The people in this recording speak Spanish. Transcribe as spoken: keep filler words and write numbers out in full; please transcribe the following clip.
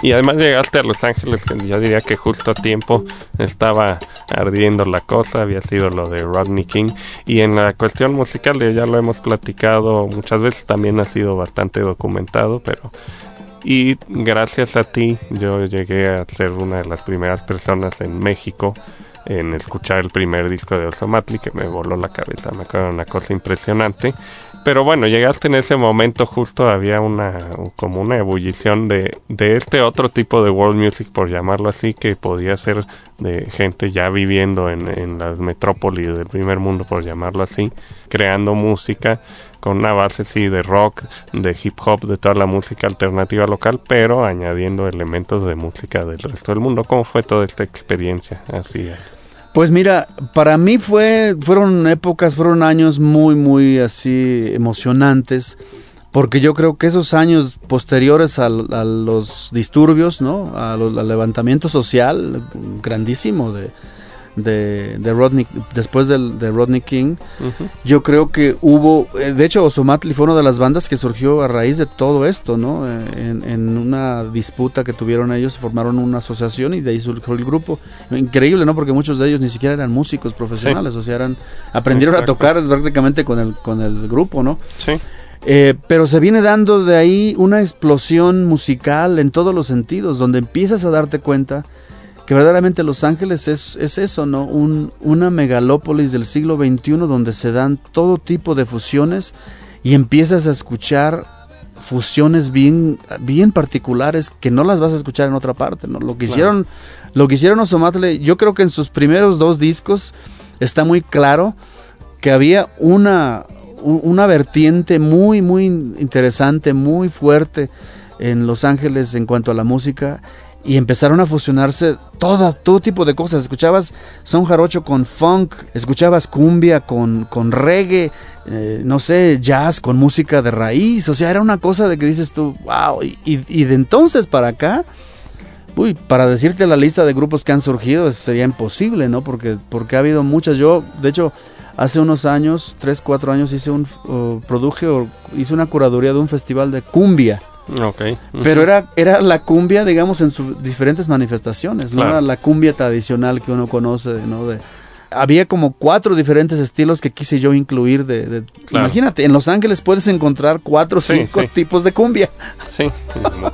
Y además llegaste a Los Ángeles, que yo diría que justo a tiempo estaba ardiendo la cosa, había sido lo de Rodney King. Y en la cuestión musical, ya lo hemos platicado muchas veces, también ha sido bastante documentado, pero... Y gracias a ti yo llegué a ser una de las primeras personas en México en escuchar el primer disco de Ozomatli, que me voló la cabeza, me acuerdo, una cosa impresionante. Pero bueno, llegaste en ese momento, justo había una como una ebullición de, de este otro tipo de world music, por llamarlo así, que podía ser de gente ya viviendo en, en las metrópolis del primer mundo, por llamarlo así, creando música con una base sí de rock, de hip hop, de toda la música alternativa local, pero añadiendo elementos de música del resto del mundo. ¿Cómo fue toda esta experiencia? Así. Pues mira, para mí fue, fueron épocas, fueron años muy, muy así emocionantes, porque yo creo que esos años posteriores a, a los disturbios, ¿no? A los, al levantamiento social grandísimo de, de, de Rodney, después del, de Rodney King, uh-huh. Yo creo que hubo, de hecho Ozomatli fue una de las bandas que surgió a raíz de todo esto, ¿no? En, en una disputa que tuvieron ellos, formaron una asociación y de ahí surgió el grupo. Increíble, ¿no? Porque muchos de ellos ni siquiera eran músicos profesionales, sí. O sea, eran, aprendieron Exacto. a tocar prácticamente con el, con el grupo, ¿no? Sí. Eh, pero se viene dando de ahí una explosión musical en todos los sentidos, donde empiezas a darte cuenta que verdaderamente Los Ángeles es, es eso, ¿no? Un, una megalópolis del siglo veintiuno donde se dan todo tipo de fusiones y empiezas a escuchar fusiones bien, bien particulares que no las vas a escuchar en otra parte, ¿no? Lo que hicieron, claro. lo que hicieron Ozomatli, yo creo que en sus primeros dos discos está muy claro que había una, una vertiente muy, muy interesante, muy fuerte en Los Ángeles en cuanto a la música. Y empezaron a fusionarse todo, todo tipo de cosas. Escuchabas son jarocho con funk, escuchabas cumbia con, con reggae, eh, no sé, jazz con música de raíz. O sea, era una cosa de que dices tú, wow. Y, y, y de entonces para acá, uy, para decirte la lista de grupos que han surgido sería imposible, ¿no? Porque, porque ha habido muchas. Yo, de hecho, hace unos años, tres, cuatro años, hice un, uh, produje, o hice una curaduría de un festival de cumbia. Okay. Uh-huh. Pero era era la cumbia, digamos, en sus diferentes manifestaciones, no claro. Era la cumbia tradicional que uno conoce, ¿no? De, había como cuatro diferentes estilos que quise yo incluir de, de claro. Imagínate, en Los Ángeles puedes encontrar cuatro o sí, cinco sí. tipos de cumbia. Sí,